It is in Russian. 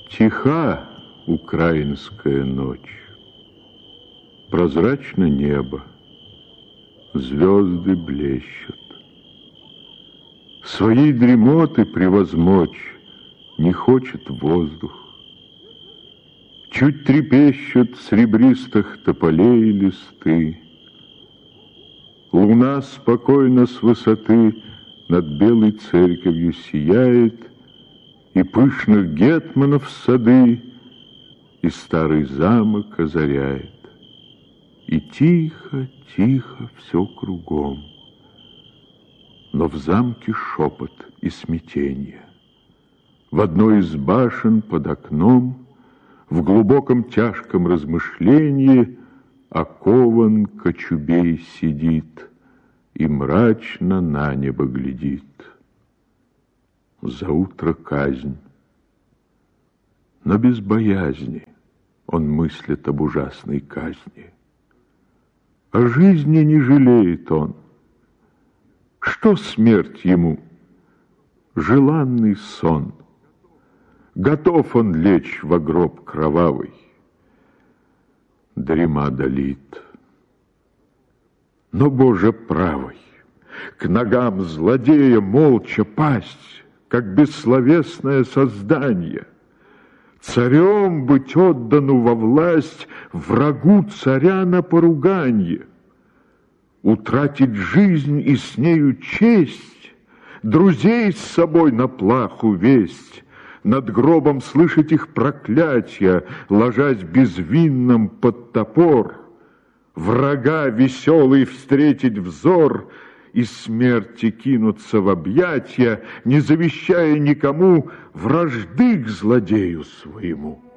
Тиха украинская ночь, прозрачно небо, звезды блещут. Своей дремоты превозмочь не хочет воздух. Чуть трепещут с ребристых тополей листы. Луна спокойно с высоты над белой церковью сияет, и пышных гетманов сады, и старый замок озаряет. И тихо, тихо все кругом. Но в замке шепот и смятенье. В одной из башен под окном, в глубоком тяжком размышлении, окован Кочубей сидит и мрачно на небо глядит. Заутро казнь, но без боязни он мыслит об ужасной казни. О жизни не жалеет он. Что смерть ему? Желанный сон. Готов он лечь во гроб кровавый. Дрема долит. Но, Боже правый, к ногам злодея молча пасть, как бессловесное создание. Царем быть отдану во власть врагу царя на поруганье. Утратить жизнь и с нею честь, друзей с собой на плаху весть, над гробом слышать их проклятия, ложась безвинным под топор, врага веселый встретить взор и смерти кинуться в объятия, не завещая никому вражды к злодею своему.